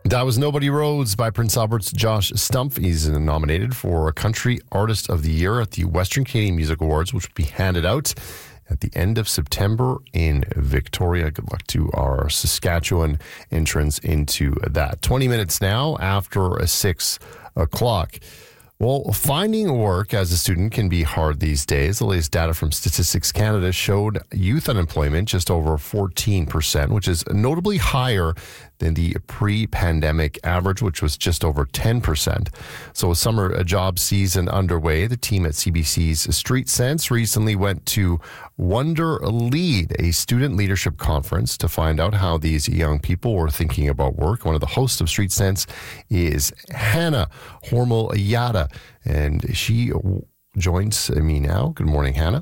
That was Nobody Rhodes by Prince Albert's Josh Stumpf. He's nominated for Country Artist of the Year at the Western Canadian Music Awards, which will be handed out at the end of September in Victoria. Good luck to our Saskatchewan entrance into that. 20 minutes now after 6 o'clock. Well, finding work as a student can be hard these days. The latest data from Statistics Canada showed youth unemployment just over 14%, which is notably higher than the pre-pandemic average, which was just over 10%. So with summer job season underway, the team at CBC's Street Sense recently went to Wonder Lead, a student leadership conference, to find out how these young people were thinking about work. One of the hosts of Street Sense is Hannah Hormel-Yada, and she joins me now. Good morning, Hannah.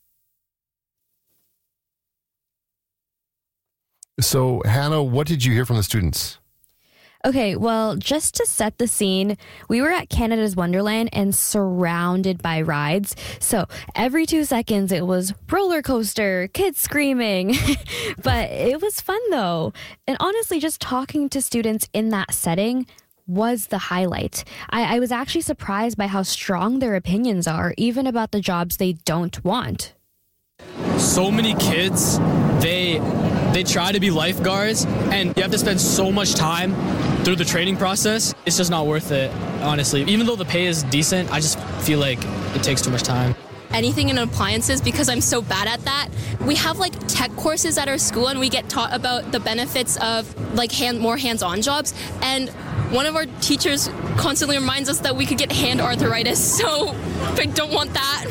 So, Hannah, what did you hear from the students? Okay, well, just to set the scene, we were at Canada's Wonderland and surrounded by rides. So every 2 seconds it was roller coaster, kids screaming. But it was fun though. And honestly, just talking to students in that setting was the highlight. I was actually surprised by how strong their opinions are, even about the jobs they don't want. So many kids, they try to be lifeguards, and you have to spend so much time through the training process. It's just not worth it, honestly. Even though the pay is decent, I just feel like it takes too much time. Anything in appliances, because I'm so bad at that. We have like tech courses at our school, and we get taught about the benefits of like more hands-on jobs. And one of our teachers constantly reminds us that we could get hand arthritis, so I don't want that.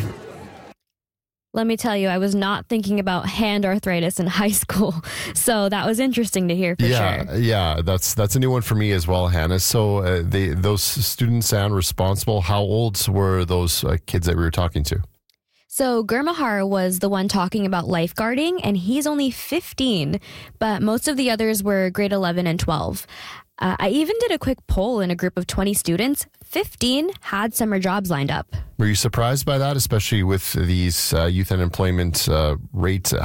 Let me tell you, I was not thinking about hand arthritis in high school. So that was interesting to hear for sure. Yeah, that's a new one for me as well, Hannah. So those students sound responsible. How old were those kids that we were talking to? So Gurmahar was the one talking about lifeguarding, and he's only 15, but most of the others were grade 11 and 12. I even did a quick poll in a group of 20 students. 15 had summer jobs lined up. Were you surprised by that, especially with these youth unemployment rates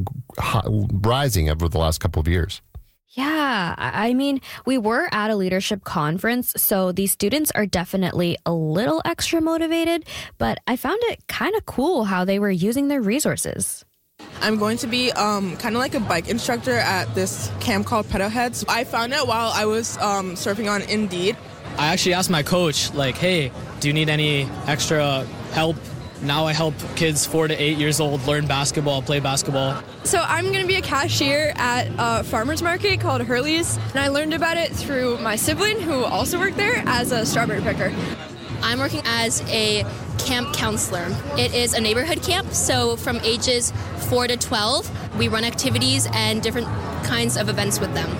rising over the last couple of years? Yeah, I mean, we were at a leadership conference, so these students are definitely a little extra motivated, but I found it kind of cool how they were using their resources. I'm going to be kind of like a bike instructor at this camp called Pedalheads. I found it while I was surfing on Indeed. I actually asked my coach, like, hey, do you need any extra help? Now I help kids 4 to 8 years old learn basketball, play basketball. So I'm going to be a cashier at a farmer's market called Hurley's, and I learned about it through my sibling who also worked there as a strawberry picker. I'm working as a camp counselor. It is a neighborhood camp, so from ages 4 to 12, we run activities and different kinds of events with them.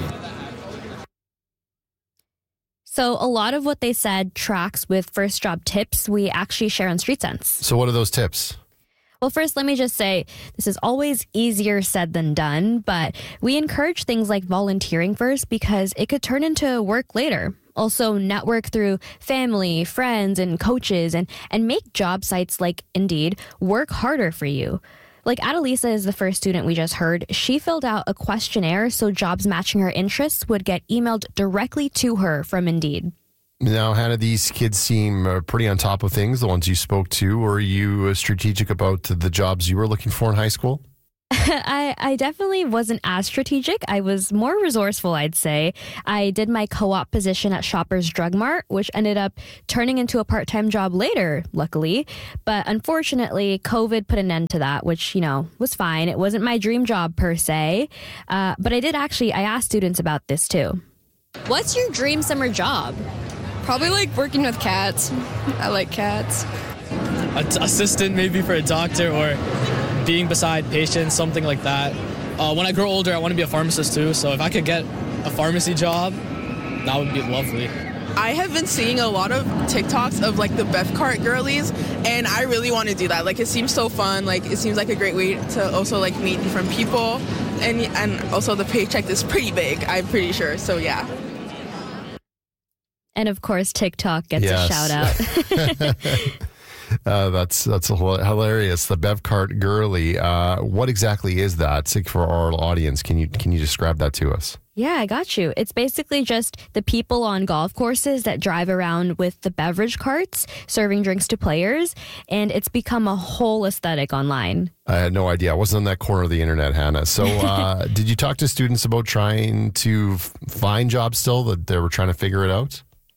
So a lot of what they said tracks with first job tips we actually share on Street Sense. So what are those tips? Well, first, let me just say this is always easier said than done, but we encourage things like volunteering first because it could turn into work later. Also, network through family, friends, and coaches, and make job sites like Indeed work harder for you. Like Adelisa is the first student we just heard. She filled out a questionnaire so jobs matching her interests would get emailed directly to her from Indeed. Now, Hannah, these kids seem pretty on top of things, the ones you spoke to. Were you strategic about the jobs you were looking for in high school? I definitely wasn't as strategic. I was more resourceful, I'd say. I did my co-op position at Shoppers Drug Mart, which ended up turning into a part-time job later, luckily. But unfortunately, COVID put an end to that, which, was fine. It wasn't my dream job per se. But I asked students about this too. What's your dream summer job? Probably like working with cats. I like cats. Assistant maybe for a doctor, or being beside patients, something like that. When I grow older, I want to be a pharmacist too, so if I could get a pharmacy job, that would be lovely. I have been seeing a lot of TikToks of like the Beth Cart girlies, and I really want to do that. Like, it seems so fun. Like, it seems like a great way to also like meet different people, and also the paycheck is pretty big, I'm pretty sure. So yeah. And of course, TikTok gets a shout out. That's hilarious. The Bevcart girly. What exactly is that? For our audience, can you describe that to us? Yeah, I got you. It's basically just the people on golf courses that drive around with the beverage carts, serving drinks to players, and it's become a whole aesthetic online. I had no idea. I wasn't on that corner of the internet, Hannah. So did you talk to students about trying to find jobs still, that they were trying to figure it out?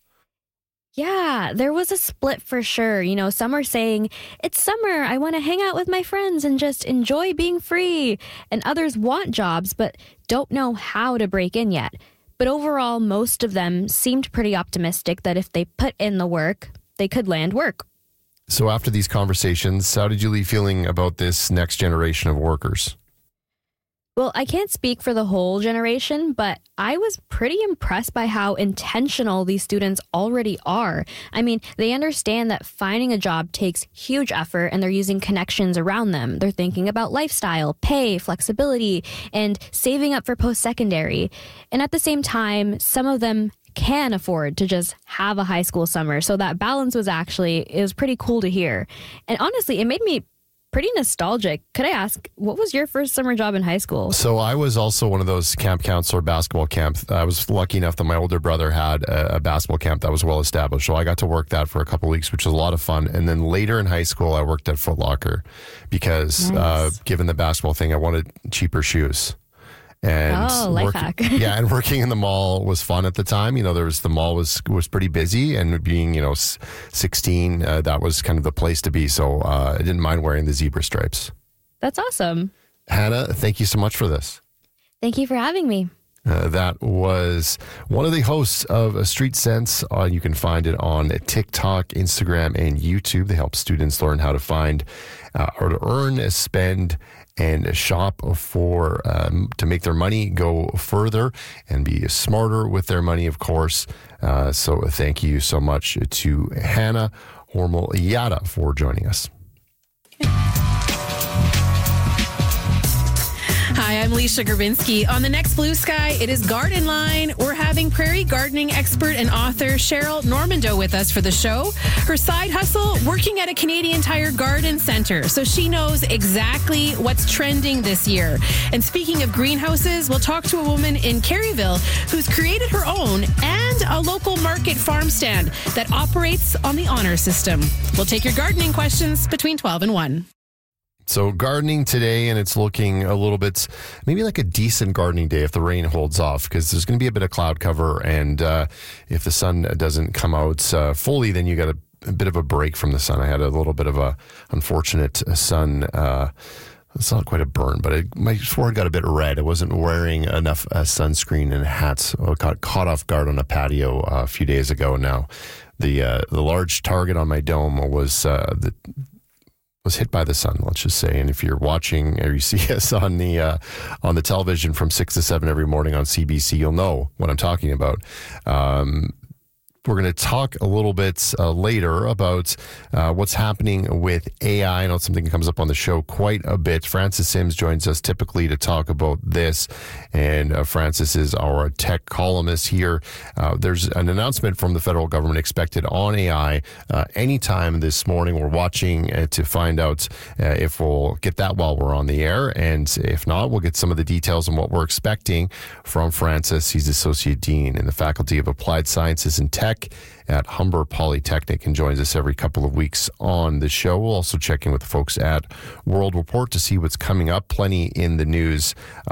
Yeah, there was a split for sure. You know, some are saying, it's summer, I want to hang out with my friends and just enjoy being free. And others want jobs, but don't know how to break in yet. But overall, most of them seemed pretty optimistic that if they put in the work, they could land work. So after these conversations, how did you leave feeling about this next generation of workers? Well, I can't speak for the whole generation, but I was pretty impressed by how intentional these students already are. I mean, they understand that finding a job takes huge effort and they're using connections around them. They're thinking about lifestyle, pay, flexibility, and saving up for post-secondary. And at the same time, some of them can afford to just have a high school summer. So that balance was pretty cool to hear. And honestly, it made me pretty nostalgic. Could I ask, what was your first summer job in high school? So I was also one of those camp counselor basketball camps. I was lucky enough that my older brother had a basketball camp that was well established. So I got to work that for a couple of weeks, which was a lot of fun. And then later in high school, I worked at Foot Locker because given the basketball thing, I wanted cheaper shoes. And life hack. And working in the mall was fun at the time. You know, the mall was pretty busy, and being 16, that was kind of the place to be. So I didn't mind wearing the zebra stripes. That's awesome. Hannah, thank you so much for this. Thank you for having me. That was one of the hosts of Street Sense. You can find it on TikTok, Instagram, and YouTube. They help students learn how to find or to earn, spend, and shop for to make their money go further and be smarter with their money, of course. So thank you so much to Hannah Hormel-Yada for joining us. Hi, I'm Leisha Garbinski. On the next Blue Sky, it is Garden Line. We're having prairie gardening expert and author Cheryl Normando with us for the show. Her side hustle, working at a Canadian Tire garden center, so she knows exactly what's trending this year. And speaking of greenhouses, we'll talk to a woman in Caryville who's created her own and a local market farm stand that operates on the honor system. We'll take your gardening questions between 12 and 1. So gardening today, and it's looking a little bit, maybe like a decent gardening day if the rain holds off, because there's going to be a bit of cloud cover, and if the sun doesn't come out fully, then you got a bit of a break from the sun. I had a little bit of a unfortunate sun. It's not quite a burn, but my forehead got a bit red. I wasn't wearing enough sunscreen and hats. I got caught off guard on a patio a few days ago. Now, the large target on my dome was hit by the sun, let's just say. And if you're watching or you see us on the television from 6 to 7 every morning on CBC, you'll know what I'm talking about. We're going to talk a little bit later about what's happening with AI. I know it's something that comes up on the show quite a bit. Francis Sims joins us typically to talk about this. And Francis is our tech columnist here. There's an announcement from the federal government expected on AI anytime this morning. We're watching to find out if we'll get that while we're on the air. And if not, we'll get some of the details on what we're expecting from Francis. He's Associate Dean in the Faculty of Applied Sciences and Tech at Humber Polytechnic and joins us every couple of weeks on the show. We'll also check in with the folks at World Report to see what's coming up. Plenty in the news.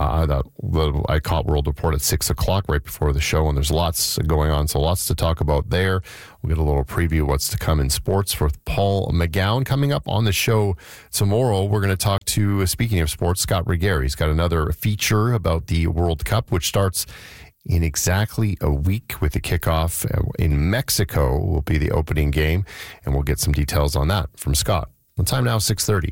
I caught World Report at 6 o'clock right before the show, and there's lots going on, so lots to talk about there. We'll get a little preview of what's to come in sports with Paul McGowan. Coming up on the show tomorrow, we're going to talk to, speaking of sports, Scott Rigeri. He's got another feature about the World Cup, which starts in exactly a week with the kickoff in Mexico will be the opening game, and we'll get some details on that from Scott. The time now, 6:30.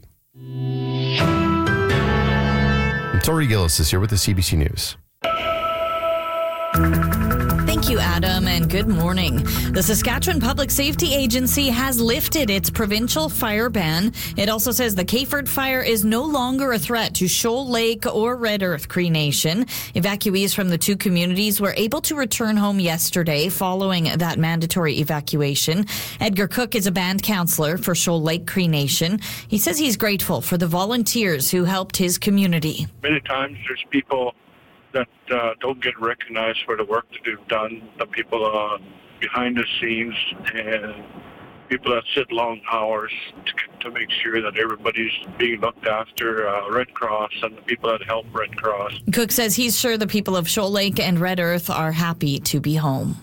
And Tori Gillis is here with the CBC News. Thank Thank you, Adam, and good morning. The Saskatchewan Public Safety Agency has lifted its provincial fire ban. It also says the Kayford fire is no longer a threat to Shoal Lake or Red Earth Cree Nation. Evacuees from the two communities were able to return home yesterday following that mandatory evacuation. Edgar Cook is a band counselor for Shoal Lake Cree Nation. He says he's grateful for the volunteers who helped his community. Many times there's people that don't get recognized for the work that they've done, the people behind the scenes and people that sit long hours to make sure that everybody's being looked after, Red Cross and the people that help Red Cross. Cook says he's sure the people of Shoal Lake and Red Earth are happy to be home.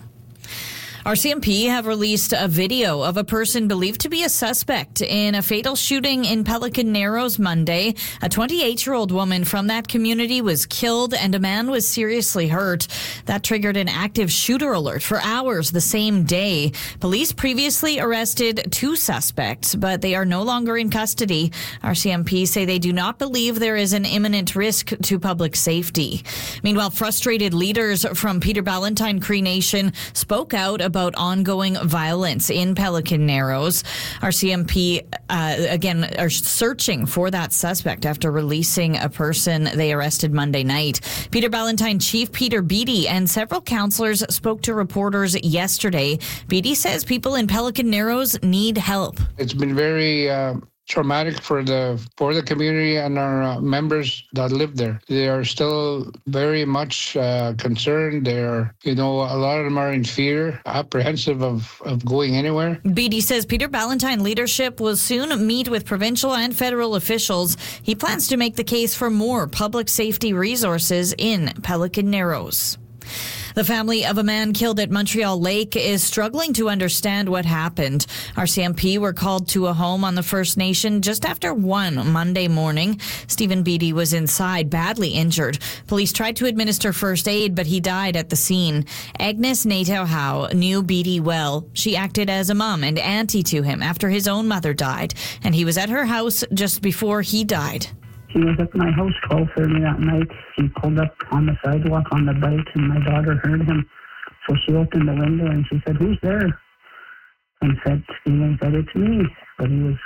RCMP have released a video of a person believed to be a suspect in a fatal shooting in Pelican Narrows Monday. A 28-year-old woman from that community was killed and a man was seriously hurt. That triggered an active shooter alert for hours the same day. Police previously arrested 2 suspects, but they are no longer in custody. RCMP say they do not believe there is an imminent risk to public safety. Meanwhile, frustrated leaders from Peter Ballantyne Cree Nation spoke out about ongoing violence in Pelican Narrows. RCMP, again, are searching for that suspect after releasing a person they arrested Monday night. Peter Ballantyne Chief Peter Beattie and several councillors spoke to reporters yesterday. Beattie says people in Pelican Narrows need help. It's been very traumatic for the community and our members that live there. They are still very much concerned. They're, a lot of them are in fear, apprehensive of going anywhere. Beattie says Peter Ballantyne leadership will soon meet with provincial and federal officials. He plans to make the case for more public safety resources in Pelican Narrows. The family of a man killed at Montreal Lake is struggling to understand what happened. RCMP were called to a home on the First Nation just after 1 Monday morning. Stephen Beattie was inside, badly injured. Police tried to administer first aid, but he died at the scene. Agnes Natauhau knew Beattie well. She acted as a mom and auntie to him after his own mother died, and he was at her house just before he died. He was at my house 12:30 that night. He pulled up on the sidewalk on the bike, and my daughter heard him. So she opened the window, and she said, "Who's there?" And Stephen said, "It's me." But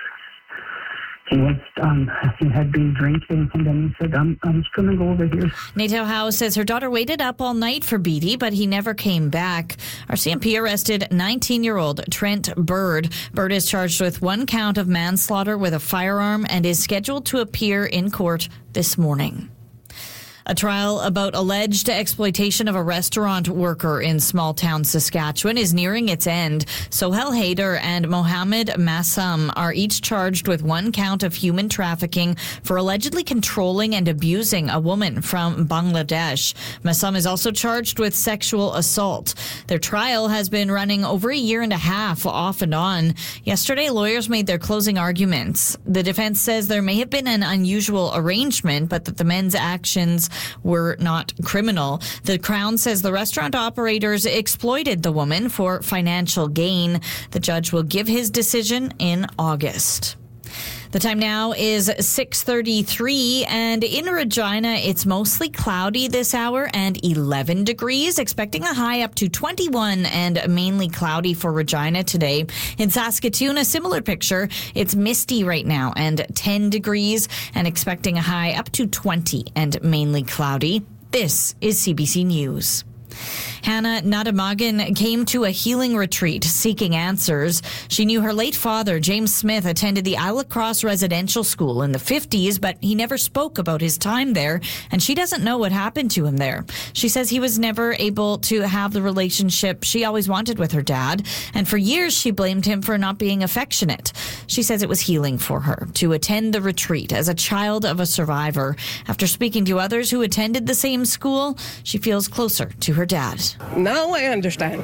he had been drinking, and then he said, I'm just going to go over here. Natauhau says her daughter waited up all night for Beattie, but he never came back. RCMP arrested 19-year-old Trent Bird. Bird is charged with 1 count of manslaughter with a firearm and is scheduled to appear in court this morning. A trial about alleged exploitation of a restaurant worker in small-town Saskatchewan is nearing its end. Sohel Haider and Mohammed Massam are each charged with 1 count of human trafficking for allegedly controlling and abusing a woman from Bangladesh. Massam is also charged with sexual assault. Their trial has been running over a year and a half, off and on. Yesterday, lawyers made their closing arguments. The defense says there may have been an unusual arrangement, but that the men's actions were not criminal. The Crown says the restaurant operators exploited the woman for financial gain. The judge will give his decision in August. The time now is 6:33, and in Regina, it's mostly cloudy this hour and 11 degrees, expecting a high up to 21 and mainly cloudy for Regina today. In Saskatoon, a similar picture. It's misty right now and 10 degrees, and expecting a high up to 20 and mainly cloudy. This is CBC News. Hannah Nadamagan came to a healing retreat seeking answers. She knew her late father, James Smith, attended the Isle Cross Residential School in the 50s, but he never spoke about his time there, and she doesn't know what happened to him there. She says he was never able to have the relationship she always wanted with her dad, and for years she blamed him for not being affectionate. She says it was healing for her to attend the retreat as a child of a survivor. After speaking to others who attended the same school, she feels closer to her dad. Now I understand,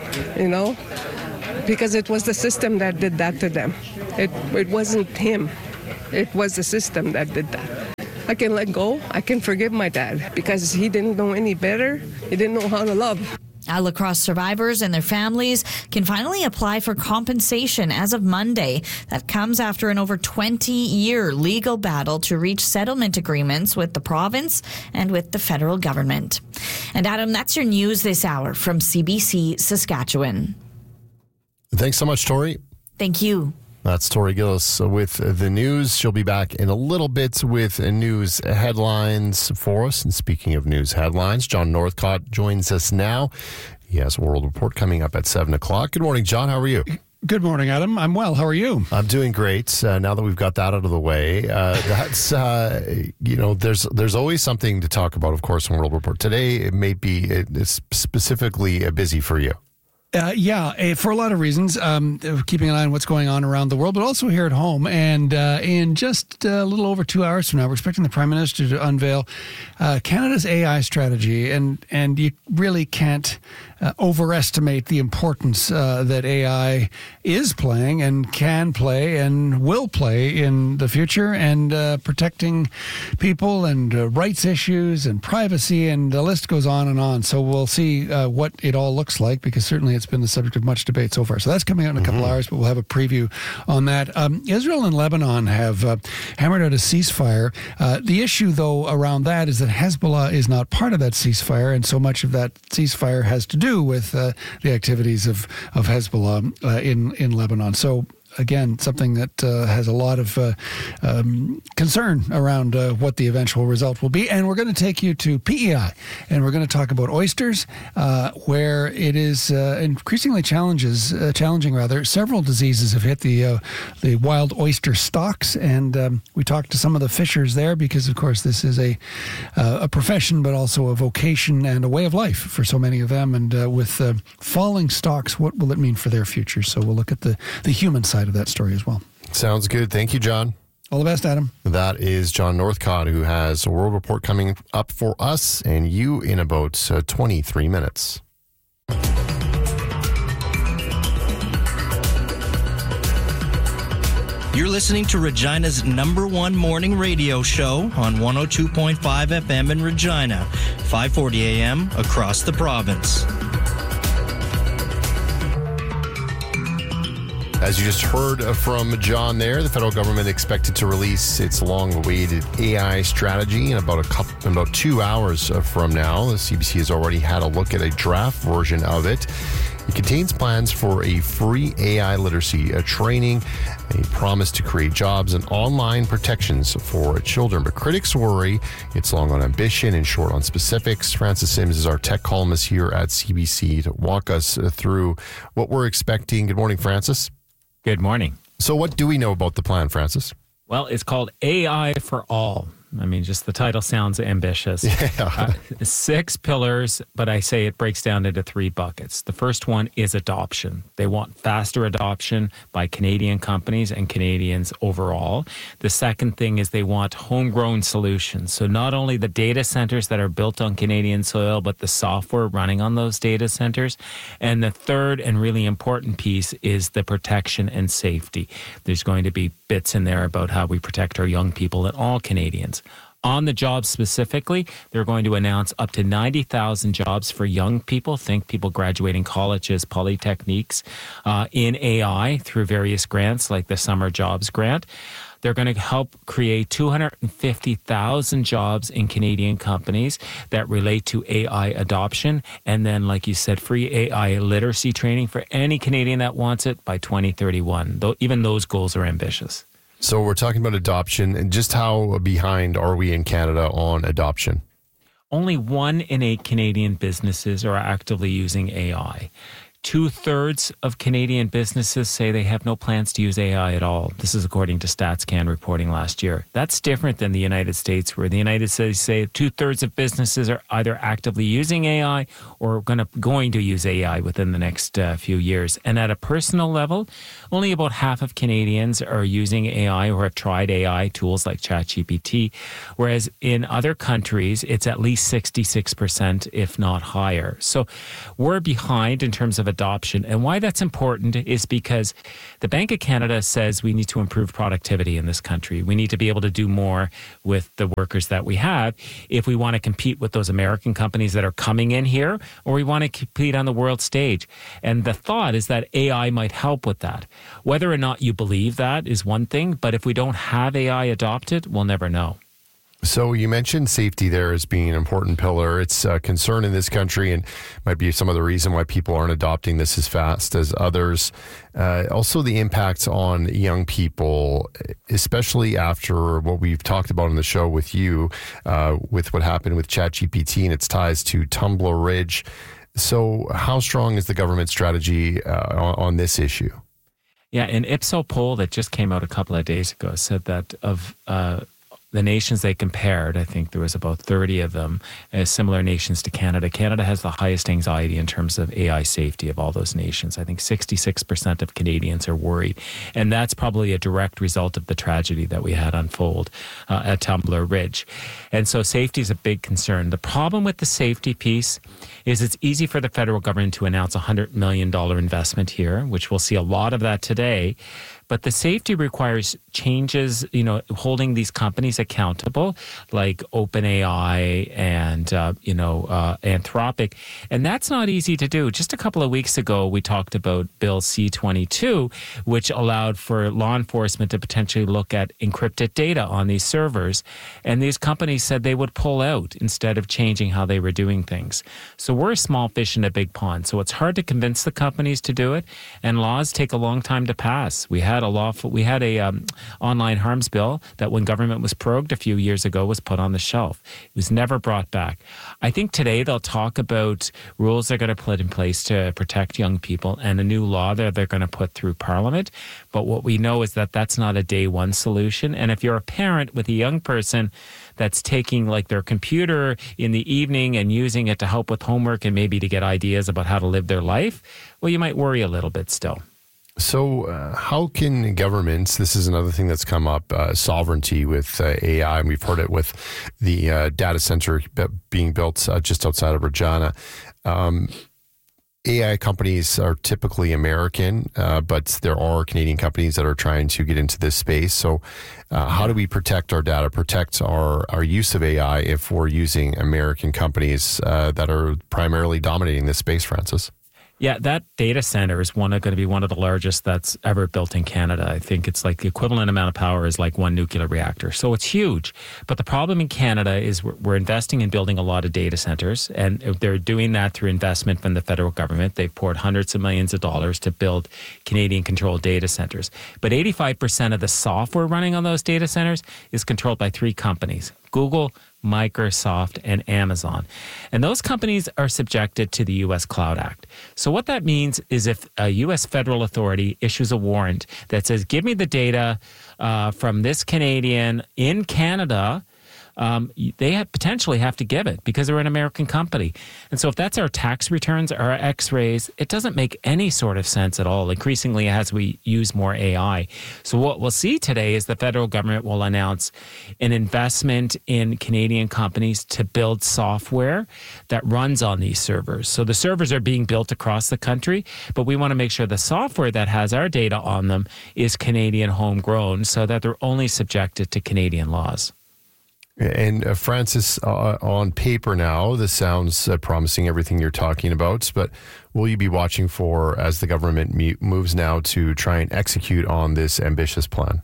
because it was the system that did that to them. It wasn't him. It was the system that did that. I can let go. I can forgive my dad because he didn't know any better. He didn't know how to love. Holocaust survivors and their families can finally apply for compensation as of Monday. That comes after an over 20-year legal battle to reach settlement agreements with the province and with the federal government. And Adam, that's your news this hour from CBC Saskatchewan. Thanks so much, Tori. Thank you. That's Tori Gillis with the news. She'll be back in a little bit with news headlines for us. And speaking of news headlines, John Northcott joins us now. He has a World Report coming up at 7 o'clock. Good morning, John. How are you? Good morning, Adam. I'm well. How are you? I'm doing great. Now that we've got that out of the way, there's always something to talk about, of course, in World Report. Today, it's specifically busy for you. For a lot of reasons, keeping an eye on what's going on around the world, but also here at home. And in just a little over 2 hours from now, we're expecting the Prime Minister to unveil Canada's AI strategy. And you really can't overestimate the importance that AI is playing and can play and will play in the future, and protecting people and rights issues and privacy, and the list goes on and on. So we'll see what it all looks like, because certainly it's been the subject of much debate so far. So that's coming out in a couple hours, but we'll have a preview on that. Israel and Lebanon have hammered out a ceasefire. The issue, though, around that is that Hezbollah is not part of that ceasefire, and so much of that ceasefire has to do with the activities of Hezbollah in Lebanon. So again, something that has a lot of concern around what the eventual result will be. And we're going to take you to PEI, and we're going to talk about oysters, where it is increasingly challenging. Several diseases have hit the wild oyster stocks, and we talked to some of the fishers there, because, of course, this is a profession, but also a vocation and a way of life for so many of them. And with falling stocks, what will it mean for their future? So we'll look at the human side of that story as well. Sounds good. Thank you, John. All the best, Adam. That is John Northcott, who has a World Report coming up for us and you in about 23 minutes. You're listening to Regina's #1 morning radio show on 102.5 FM in Regina, 540 AM across the province. As you just heard from John there, the federal government expected to release its long-awaited AI strategy in about 2 hours from now. The CBC has already had a look at a draft version of it. It contains plans for a free AI literacy training, a promise to create jobs and online protections for children. But critics worry it's long on ambition and short on specifics. Francis Sims is our tech columnist here at CBC to walk us through what we're expecting. Good morning, Francis. Good morning. So what do we know about the plan, Francis? Well, it's called AI for All. I mean, just the title sounds ambitious. Yeah. 6 pillars, but I say it breaks down into 3 buckets. The first one is adoption. They want faster adoption by Canadian companies and Canadians overall. The second thing is they want homegrown solutions. So not only the data centers that are built on Canadian soil, but the software running on those data centers. And the third and really important piece is the protection and safety. There's going to be bits in there about how we protect our young people and all Canadians. On the jobs specifically, they're going to announce up to 90,000 jobs for young people. Think people graduating colleges, polytechniques, in AI through various grants like the Summer Jobs Grant. They're going to help create 250,000 jobs in Canadian companies that relate to AI adoption. And then, like you said, free AI literacy training for any Canadian that wants it by 2031. Though even those goals are ambitious. So we're talking about adoption, and just how behind are we in Canada on adoption? Only 1 in 8 Canadian businesses are actively using AI. 2/3 of Canadian businesses say they have no plans to use AI at all. This is according to StatsCan reporting last year. That's different than the United States, where the United States say 2/3 of businesses are either actively using AI or going to use AI within the next few years. And at a personal level, only about half of Canadians are using AI or have tried AI tools like ChatGPT, whereas in other countries, it's at least 66%, if not higher. So we're behind in terms of adoption. And why that's important is because the Bank of Canada says we need to improve productivity in this country. We need to be able to do more with the workers that we have if we want to compete with those American companies that are coming in here, or we want to compete on the world stage. And the thought is that AI might help with that. Whether or not you believe that is one thing, but if we don't have AI adopted, we'll never know. So you mentioned safety there as being an important pillar. It's a concern in this country and might be some of the reason why people aren't adopting this as fast as others. Also the impacts on young people, especially after what we've talked about in the show with you, with what happened with ChatGPT and its ties to Tumbler Ridge. So how strong is the government strategy on this issue? Yeah, an Ipsos poll that just came out a couple of days ago said that of the nations they compared, I think there was about 30 of them, as similar nations to Canada. Canada has the highest anxiety in terms of AI safety of all those nations. I think 66% of Canadians are worried. And that's probably a direct result of the tragedy that we had unfold at Tumbler Ridge. And so safety is a big concern. The problem with the safety piece is it's easy for the federal government to announce a $100 million investment here, which we'll see a lot of that today. But the safety requires changes, holding these companies accountable, like OpenAI and, Anthropic. And that's not easy to do. Just a couple of weeks ago, we talked about Bill C-22, which allowed for law enforcement to potentially look at encrypted data on these servers. And these companies said they would pull out instead of changing how they were doing things. So we're a small fish in a big pond. So it's hard to convince the companies to do it. And laws take a long time to pass. We had a online harms bill that when government was prorogued a few years ago was put on the shelf. It was never brought back. I think today they'll talk about rules they're going to put in place to protect young people and a new law that they're going to put through Parliament. But what we know is that that's not a day one solution. And if you're a parent with a young person that's taking like their computer in the evening and using it to help with homework and maybe to get ideas about how to live their life, well, you might worry a little bit still. So how can governments, this is another thing that's come up, sovereignty with AI, and we've heard it with the data center being built just outside of Regina. AI companies are typically American, but there are Canadian companies that are trying to get into this space. So how do we protect our data, protect our use of AI if we're using American companies that are primarily dominating this space, Francis? Yeah, that data center is going to be one of the largest that's ever built in Canada. I think it's like the equivalent amount of power is like one nuclear reactor. So it's huge. But the problem in Canada is we're investing in building a lot of data centers, and they're doing that through investment from the federal government. They've poured hundreds of millions of dollars to build Canadian-controlled data centers. But 85% of the software running on those data centers is controlled by three companies: Google, Microsoft, and Amazon. And those companies are subjected to the U.S. Cloud Act. So what that means is if a U.S. federal authority issues a warrant that says, give me the data from this Canadian in Canada, they potentially have to give it because they're an American company. And so if that's our tax returns, our x-rays, it doesn't make any sort of sense at all, increasingly as we use more AI. So what we'll see today is the federal government will announce an investment in Canadian companies to build software that runs on these servers. So the servers are being built across the country, but we want to make sure the software that has our data on them is Canadian homegrown so that they're only subjected to Canadian laws. And Francis, on paper now, this sounds promising, everything you're talking about, but will you be watching for as the government moves now to try and execute on this ambitious plan?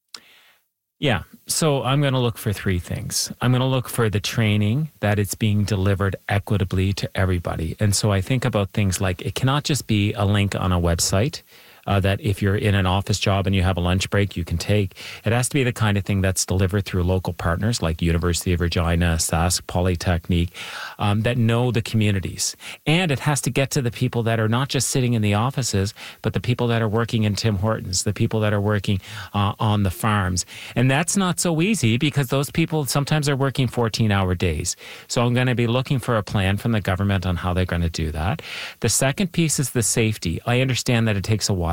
Yeah, so I'm going to look for three things. I'm going to look for the training, that it's being delivered equitably to everybody. And so I think about things like it cannot just be a link on a website. That if you're in an office job and you have a lunch break, you can take. It has to be the kind of thing that's delivered through local partners like University of Regina, Sask Polytechnique, that know the communities. And it has to get to the people that are not just sitting in the offices, but the people that are working in Tim Hortons, the people that are working on the farms. And that's not so easy because those people sometimes are working 14-hour days. So I'm going to be looking for a plan from the government on how they're going to do that. The second piece is the safety. I understand that it takes a while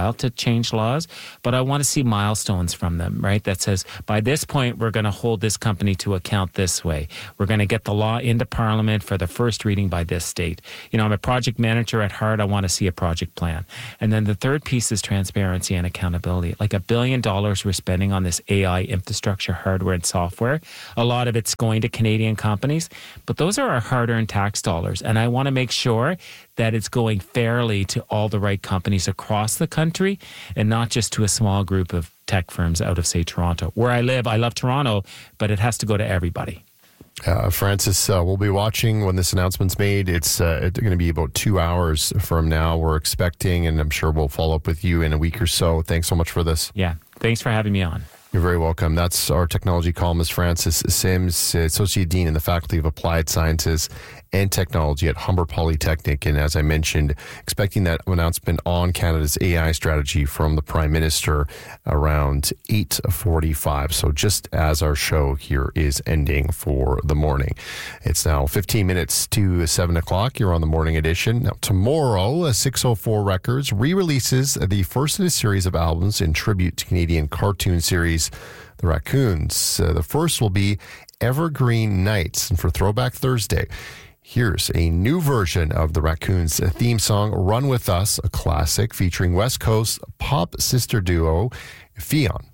while to change laws, but I want to see milestones from them, right? That says, by this point, we're going to hold this company to account this way. We're going to get the law into Parliament for the first reading by this date. You know, I'm a project manager at heart. I want to see a project plan. And then the third piece is transparency and accountability. Like $1 billion we're spending on this AI infrastructure, hardware and software. A lot of it's going to Canadian companies, but those are our hard-earned tax dollars. And I want to make sure that it's going fairly to all the right companies across the country and not just to a small group of tech firms out of, say, Toronto. Where I live, I love Toronto, but it has to go to everybody. Francis, we'll be watching when this announcement's made. It's going to be about 2 hours from now, we're expecting, and I'm sure we'll follow up with you in a week or so. Thanks so much for this. Yeah, thanks for having me on. You're very welcome. That's our technology columnist, Francis Sims, Associate Dean in the Faculty of Applied Sciences and Technology at Humber Polytechnic. And as I mentioned, expecting that announcement on Canada's AI strategy from the Prime Minister around 8:45. So just as our show here is ending for the morning. It's now 15 minutes to 7 o'clock. You're on the morning edition. Now, tomorrow, 604 Records re-releases the first in a series of albums in tribute to Canadian cartoon series The Raccoons. The first will be Evergreen Nights. And for Throwback Thursday, here's a new version of the Raccoons theme song, Run With Us, a classic featuring West Coast pop sister duo Fionn.